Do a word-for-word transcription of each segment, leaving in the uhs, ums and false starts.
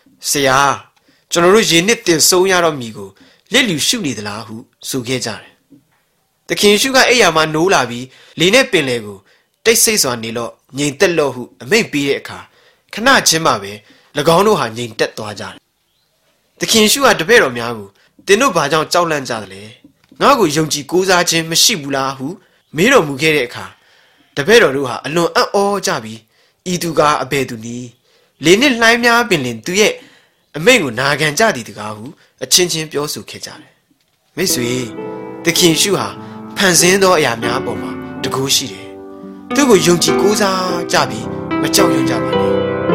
ဆရာကျွန်တော်တို့ယင်းနှစ်တင်ဆုံးရတော့မိကိုလက်လူရှုနေသလားဟုဆိုခဲ့ကြတယ်။သခင်ယေရှုကအဲ့ရမှာနိုးလာပြီးလေနဲ့ပင်လေကိုတိတ်ဆိတ်စွာနေလို့ငြိမ်သက်လို့ဟုအမိန့်ပေးတဲ့အခါခဏချင်းမှပဲ၎င်းတို့ဟာငြိမ်သက်သွားကြတယ်။သခင်ယေရှုကတပည့်တော်များကိုတင်တို့ဘာကြောင့်ကြောက်လန့်ကြသလဲ။ငါ့ကိုယုံကြည်ကိုးစားခြင်းမရှိဘူးလားဟုမေးတော်မူခဲ့တဲ့အခါတပည့်တော်တို့ဟာအလွန်အံ့ဩကြပြီးဤသူကအဘယ်သူနည်းလေနှင့်လှိုင်းများပင်လင်သူရဲ့အမိန့်ကိုနာခံကြသည်တကားဟုအချင်းချင်းပြောဆိုခဲ့ကြတယ်။မိတ်ဆွေသခင်ယေရှုဟာဖန်ဆင်းသောအရာများပေါ်မှာတကူရှိတယ်။သူ့ကိုယုံကြည်ကိုးစားကြပြီးမကြောက်ရွံ့ကြပါနဲ့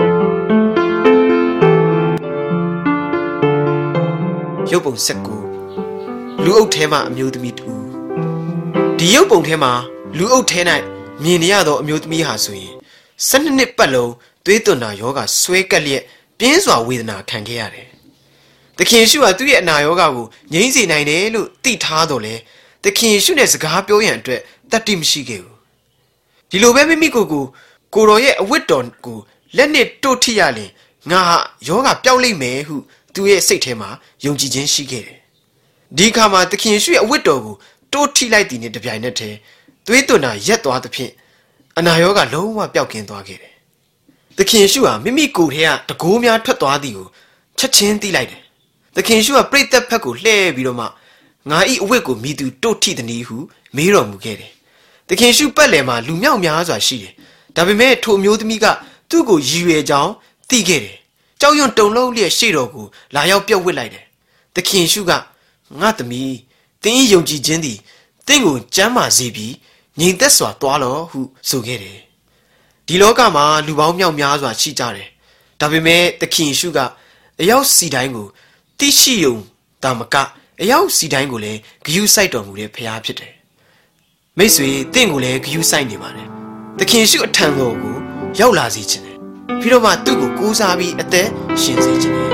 ။ရုပ်ပုံ၁၉လူအုပ်ထဲမှာအမျိုးသမီးတူဒီရုပ်ပုံထဲမှာလူအုပ်ထဲ၌မြင်နေရသောအမျိုးသမီးဟာဆိုရင်၁၂နှစ်ပတ်လုံးသွေးသွန်တာယောဂဆွဲကပ်လျက်ပြင်းစွာဝေဒနာခံခဲ့ရတယ်။သခင်ယေရှုဟာသူ့ရဲ့အနာယောဂကိုငြိမ်းစေနိုင်တယ်လို့သိထားတော့လေသခင်ယေရှုနဲ့စကားပြောရန်အတွက်တတ်တိမရှိခဲ့ဘူး။ဒီလိုပဲမိမိကိုယ်ကိုကိုတော်ရဲ့အဝတ်တော်ကိုလက်နဲ့တို့ထိရရင်ငါဟာယောဂပျောက်လိမ့်မယ်ဟုသူ့ရဲ့စိတ်ထဲမှာယုံကြည်ခြင်းရှိခဲ့တယ်။ဒီအခါမှာသခင်ယေရှုရဲ့အဝတ်တော်ကိုတို့ထိလိုက်သည်နဲ့တပြိုင်နက်တည်းသွေးသွန်တာရက်သွားသဖြင့်အနာယောဂလုံးဝပျောက်ကင်းသွားခဲ့တယ်။သခင်ယေရှုဟာမိမိကိုယ်ထဲကတကိုးများထွက်သွားသည်ကိုချက်ချင်းသိလိုက်တယ်။သခင်ယေရှုကပြိတ္တဖက်ကိုလှည့်ပြီးတော့မှငါဤအဝတ်ကိုမိသူတို့ထိသည်နည်းဟုမေးတော်မူခဲ့တယ်။သခင်ယေရှုပတ်လည်မှာလူမြောက်များစွာရှိတယ်။ဒါပေမဲ့ထိုအမျိုးသမီးကသူ့ကိုရည်ရွယ်ကြောင်းသိခဲ့တယ်။ကြောက်ရွံ့တုန်လှုပ်လျက်ရှေ့တော်ကိုလာရောက်ပြုတ်ဝစ်လိုက်တယ်။သခင်ယေရှုကငါသမီးသင်၏ယုံကြည်ခြင်းသည်သင်ကိုကျမ်းမာစေပြီးငြိမ်သက်စွာသွားလော့ဟုဆိုခဲ့တယ်။ဒီလောကမှာလူပေါင်းမြောက်များစွာရှိကြတယ်။ဒါပေမဲ့သခင်ယေရှုကအယောက်စီတိုင်းကိုသိရှိယုံတာမကအယောက်စီတိုင်းကိုလည်းဂရုစိုက်တော်မူတဲ့ဖခင်ဖြစ်တယ်။မိတ်ဆွေသင်ကိုလည်းဂရုစိုက်နေပါတယ်။သခင်ယေရှုအထံတော်ကိုရောက်လာစေခြင်းတယ်။ပြီးတော့မှသူ့ကိုကိုးစားပြီးအသက်ရှင်စေခြင်းတယ်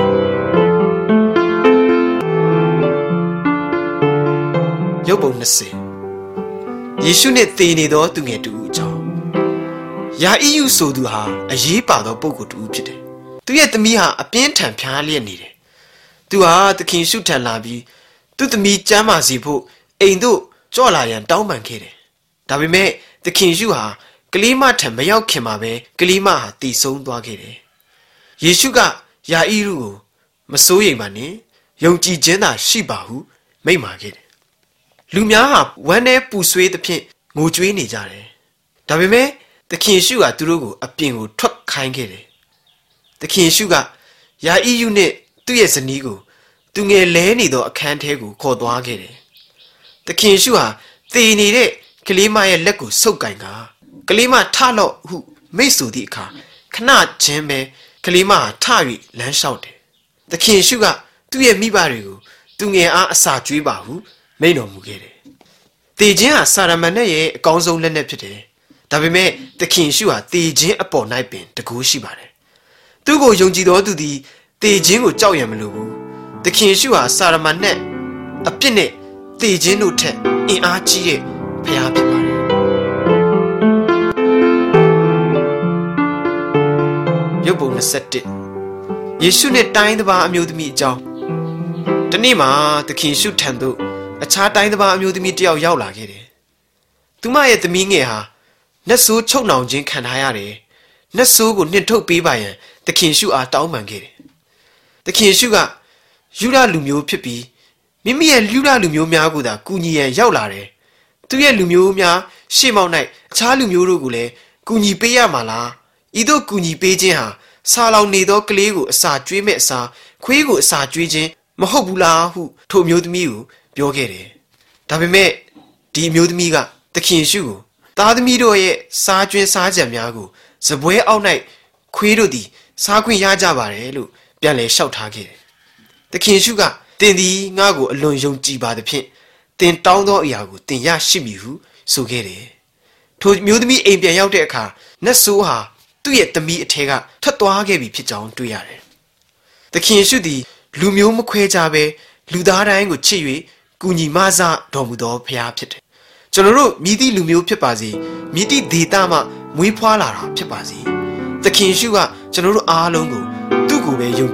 ။ရုပ်ပုံ၂၀ယေရှုနဲ့သေနေသောသူငယ်တူအကြောင်းယာဣယုဆိုသူဟာအရေးပါသောပုဂ္ဂိုလ်တူဖြစ်တယ်။သူရဲ့သမီးဟာအပြင်းထန်ဖျားလျက်နေတယ်။သူဟာသခင်ရှုထံလာပြီးသူ့သမီးကျမ်းမာစေဖို့အိမ်သို့ကြော့လာရန်တောင်းပန်ခဲ့တယ်။ဒါပေမဲ့သခင်ရှုဟာကလေးမထံမရောက်ခင်မှာပဲကလေးမဟာတည်ဆုံးသွားခဲ့တယ်။ယေရှုကယာဣရုကိုမစိုးရိမ်ပါနဲ့ယုံကြည်ခြင်းသာရှိပါဟုမိန့်မာခဲ့တယ်။လူများဟာဝမ်းနဲ့ပူဆွေးသဖြင့်ငိုကြွေးနေကြတယ်။ဒါပေမဲ့သခင်ယေရှုကသူတို့ကိုအပြင်ကိုထွက်ခိုင်းခဲ့တယ်။သခင်ယေရှုကယာဣယုနဲ့သူ့ရဲ့ဇနီးကိုသူငယ်လဲနေသောအခန်းထဲကိုခေါ်သွားခဲ့တယ်။သခင်ယေရှုဟာသေနေတဲ့ကလေးမရဲ့လက်ကိုဆုပ်ကင်ကကလေးမထလော့ဟုမိတ်ဆိုသည့်အခါခဏချင်းပဲကလေးမဟာထ၍လမ်းလျှောက်တယ်။သခင်ယေရှုကသူ့ရဲ့မိဘတွေကိုသူငယ်အားအစာကျွေးပါဟုမိန့်တော်မူခဲ့တယ်။သေခြင်းဟာစာရမဏေရဲ့အကောင်းဆုံးလက်နက်ဖြစ်တယ်။ဒါပေမဲ့သခင်ယေရှုဟာသေခြင်းအပေါ်၌ပင်တကူရှိပါတယ်။သူ့ကိုယုံကြည်တော်သူသည်သေခြင်းကိုကြောက်ရမလို့ဘူး။သခင်ယေရှုဟာစာရမဏေအပြစ်နဲ့သေခြင်းတို့ထက်အင်အားကြီးတဲ့ဖခင်ဖြစ်ပါတယ်။ရုပ်ပုံ၂၁ယေရှုနဲ့တိုင်းတစ်ပါးအမျိုးသမီးအကြောင်းတနေ့မှာသခင်ယေရှုထံသို့အခြားတိုင်းတစ်ပါးအမျိုးသမီးတယောက်ရောက်လာခဲ့တယ်။သူမရဲ့သမီးငယ်ဟာနတ်ဆိုးချုပ်နှောင်ခြင်းခံထားရတယ်။နတ်ဆိုးကိုနှင်ထုတ်ပေးပါရန်သခင်ယေရှုအားတောင်းပန်ခဲ့တယ်။သခင်ယေရှုကယူဒလူမျိုးဖြစ်ပြီးမိမိရဲ့ယူဒလူမျိုးများကိုသာကူညီရန်ရောက်လာတယ်။သူရဲ့လူမျိုးများရှေ့မောက်၌အခြားလူမျိုးတို့ကိုလည်းကူညီပေးရမှာလား။ဤသို့ကူညီပေးခြင်းဟာဆာလောင်နေသောကလေးကိုအစာကျွေးမဲ့အစာခွေးကိုအစာကျွေးခြင်းမဟုတ်ဘူးလားဟုထိုမျိုးသမီးကိုပြောခဲ့တယ်။ဒါပေမဲ့ဒီမျိုးသမီးကသခင်ယေရှုကိုသားသမီးတို့ရဲ့စားကျွင်းစားကြံများကိုစပွဲအောက်၌ခွေးတို့သည်စားခွင့်ရကြပါတယ်လို့ပြန်လည်လျှောက်ထားခဲ့တယ်။သခင်ယေရှုကတင်သည်ငါ့ကိုအလွန်ယုံကြည်ပါသဖြင့်တင်တောင်းသောအရာကိုတင်ရရှိမည်ဟုဆိုခဲ့တယ်။ထိုမျိုးသမီးအိမ်ပြန်ရောက်တဲ့အခါနတ်ဆိုးဟာသူ့ရဲ့သမီးအထက်ကထွက်သွားခဲ့ပြီဖြစ်ကြောင်းတွေ့ရတယ်။သခင်ယေရှုသည်လူမျိုးမခွဲကြဘဲလူသားတိုင်းကိုချစ်၍ကူညီမဆတော်မူသောဖခင်ဖြစ်တယ်။ကျွန်တော်တို့မြည်သည့်လူမျိုးဖြစ်ပါစေမြည်သည့်ဒေသမှမွေးဖွားလာတာဖြစ်ပါစေသခင်ယေရှုကကျွန်တော်တို့အားလုံးကိုသူ့ကိုယ်ပဲယုံ